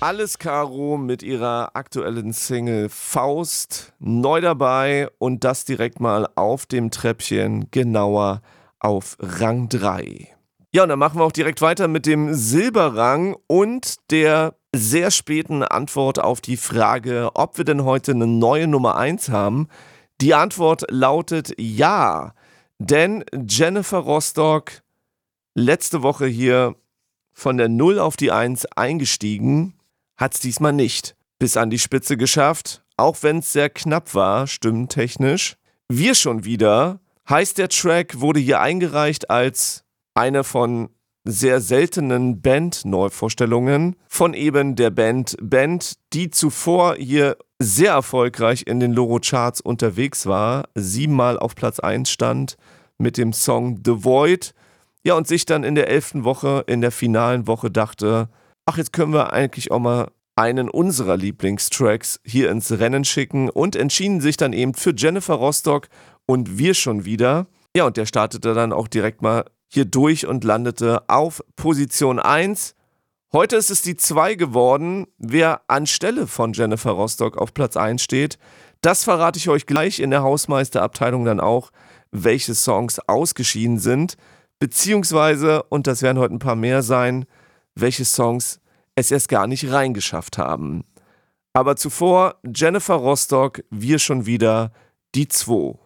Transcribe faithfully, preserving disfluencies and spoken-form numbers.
Alles Caro mit ihrer aktuellen Single Faust, neu dabei und das direkt mal auf dem Treppchen, genauer auf Rang drei. Ja, und dann machen wir auch direkt weiter mit dem Silberrang und der sehr späten Antwort auf die Frage, ob wir denn heute eine neue Nummer eins haben. Die Antwort lautet ja, denn Jennifer Rostock letzte Woche hier von der null auf die eins eingestiegen, hat es diesmal nicht bis an die Spitze geschafft, auch wenn es sehr knapp war, stimmtechnisch. Wir schon wieder, heißt der Track, wurde hier eingereicht als eine von sehr seltenen Band-Neuvorstellungen von eben der Band Band, die zuvor hier sehr erfolgreich in den Loro-Charts unterwegs war, siebenmal auf Platz eins stand mit dem Song The Void. Ja, und sich dann in der elften Woche, in der finalen Woche dachte, ach, jetzt können wir eigentlich auch mal einen unserer Lieblingstracks hier ins Rennen schicken und entschieden sich dann eben für Jennifer Rostock und wir schon wieder. Ja, und der startete dann auch direkt mal hier durch und landete auf Position eins. Heute ist es die zwei geworden. Wer anstelle von Jennifer Rostock auf Platz eins steht, das verrate ich euch gleich in der Hausmeisterabteilung dann auch, welche Songs ausgeschieden sind. Beziehungsweise, und das werden heute ein paar mehr sein, welche Songs es erst gar nicht reingeschafft haben. Aber zuvor Jennifer Rostock, wir schon wieder, die zwei.